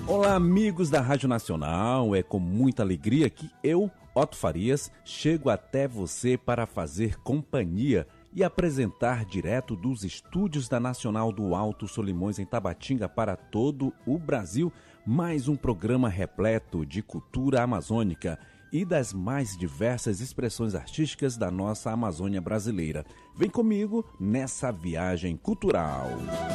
Olá, amigos da Rádio Nacional, é com muita alegria que eu, Otto Farias, chego até você para fazer companhia e apresentar direto dos estúdios da Nacional do Alto Solimões em Tabatinga para todo o Brasil, mais um programa repleto de cultura amazônica e das mais diversas expressões artísticas da nossa Amazônia brasileira. Vem comigo nessa viagem cultural.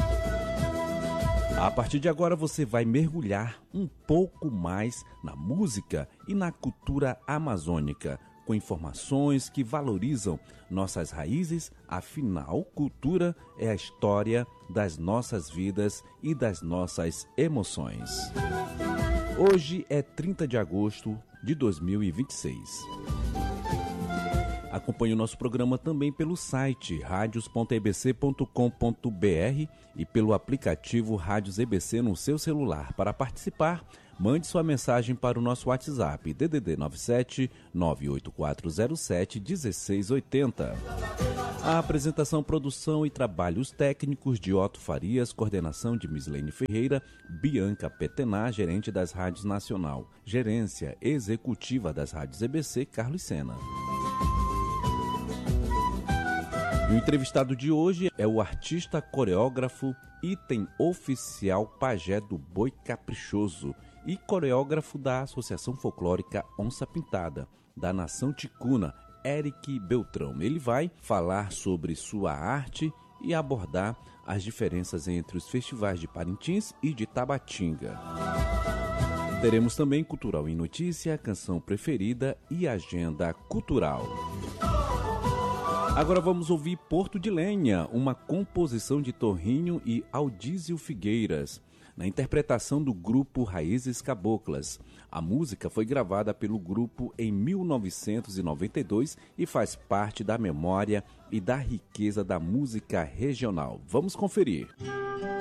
A partir de agora você vai mergulhar um pouco mais na música e na cultura amazônica, com informações que valorizam nossas raízes, afinal, cultura é a história das nossas vidas e das nossas emoções. Hoje é 30 de agosto de 2026. Acompanhe o nosso programa também pelo site radios.ebc.com.br e pelo aplicativo Rádios EBC no seu celular. Para participar, mande sua mensagem para o nosso WhatsApp DDD 97 98407 1680. A apresentação, produção e trabalhos técnicos de Otto Farias, coordenação de Mislene Ferreira, Bianca Petená, gerente das Rádios Nacional, gerência executiva das Rádios EBC, Carlos Sena. E o entrevistado de hoje é o artista coreógrafo, item oficial pajé do Boi Caprichoso e coreógrafo da Associação Folclórica Onça Pintada, da Nação Ticuna, Eric Beltrão. Ele vai falar sobre sua arte e abordar as diferenças entre os festivais de Parintins e de Tabatinga. Teremos também Cultural em Notícia, Canção Preferida e Agenda Cultural. Agora vamos ouvir Porto de Lenha, uma composição de Torrinho e Aldísio Figueiras, na interpretação do grupo Raízes Caboclas. A música foi gravada pelo grupo em 1992 e faz parte da memória e da riqueza da música regional. Vamos conferir.